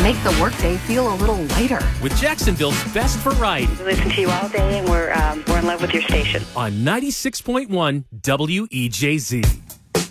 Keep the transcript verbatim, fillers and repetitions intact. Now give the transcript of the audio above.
make the workday feel a little lighter. With Jacksonville's best variety. We listen to you all day, and we're um, we're in love with your station. On ninety-six point one W E J Z.